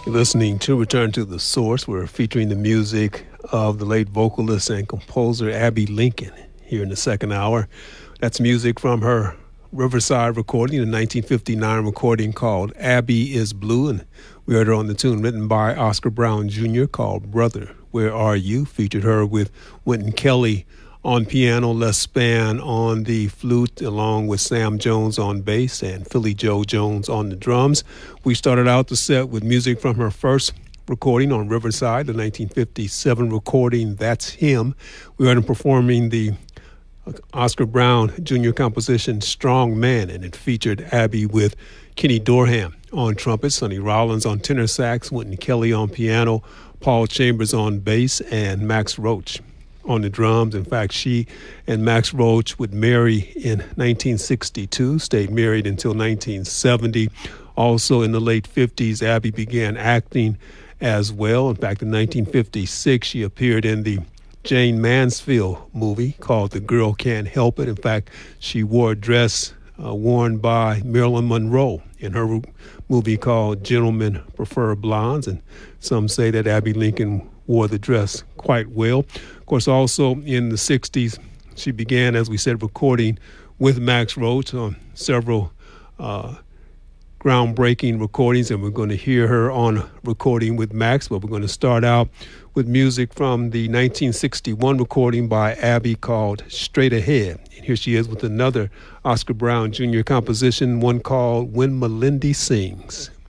You're listening to Return to the Source. We're featuring the music of the late vocalist and composer Abbey Lincoln here in the second hour. That's music from her Riverside recording, a 1959 recording called Abbey is Blue. And we heard her on the tune written by Oscar Brown Jr. called Brother, Where Are You? Featured her with Wynton Kelly on piano, Les Spann on the flute, along with Sam Jones on bass and Philly Joe Jones on the drums. We started out the set with music from her first recording on Riverside, the 1957 recording, That's Him. We heard him performing the Oscar Brown Jr. composition, Strong Man, and it featured Abbey with Kenny Dorham on trumpet, Sonny Rollins on tenor sax, Wynton Kelly on piano, Paul Chambers on bass, and Max Roach on the drums. In fact, she and Max Roach would marry in 1962, stayed married until 1970. Also in the late 50s, Abbey began acting as well. In fact, in 1956, she appeared in the Jane Mansfield movie called The Girl Can't Help It. In fact, she wore a dress worn by Marilyn Monroe in her movie called Gentlemen Prefer Blondes, and some say that Abbey Lincoln wore the dress quite well. Of course, also in the 60s, she began, as we said, recording with Max Roach on several groundbreaking recordings, and we're going to hear her on recording with Max, but we're going to start out with music from the 1961 recording by Abbey called Straight Ahead. And here she is with another Oscar Brown Jr. composition, one called When Melindy Sings.